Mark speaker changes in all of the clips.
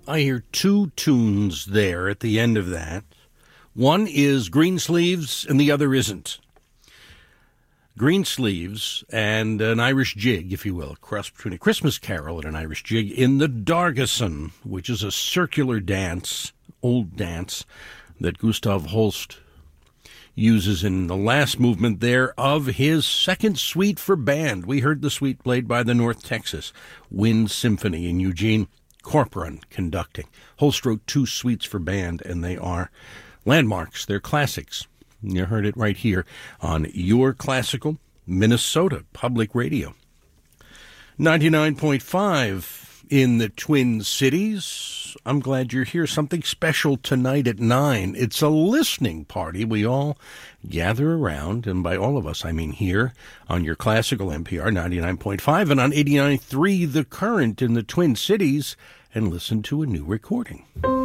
Speaker 1: I hear two tunes there at the end of that. One is Greensleeves and the other isn't. Greensleeves and an Irish jig, if you will, a cross between a Christmas carol and an Irish jig in the Dargason, which is a circular dance, old dance, that Gustav Holst uses in the last movement there of his second suite for band. We heard the suite played by the North Texas Wind Symphony and Eugene Corporon conducting. Holst wrote two suites for band, and they are landmarks. They're classics. You heard it right here on Your Classical Minnesota Public Radio. 99.5 in the Twin Cities. I'm glad you're here. Something special tonight at 9. It's a listening party. We all gather around, and by all of us, I mean here on Your Classical NPR 99.5 and on 89.3 The Current in the Twin Cities, and listen to a new recording.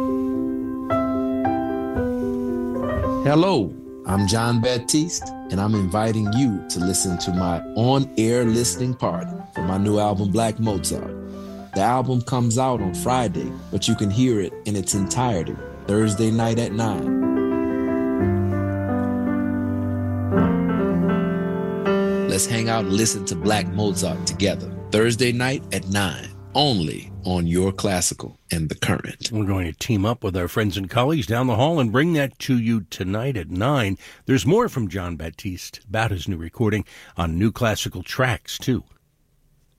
Speaker 2: Hello, I'm John Baptiste, and I'm inviting you to listen to my on-air listening party for my new album, Black Mozart. The album comes out on Friday, but you can hear it in its entirety Thursday night at 9. Let's hang out and listen to Black Mozart together Thursday night at 9, only on Your Classical and The Current.
Speaker 1: We're going to team up with our friends and colleagues down the hall and bring that to you tonight at 9. There's more from John Baptiste about his new recording on New Classical Tracks, too.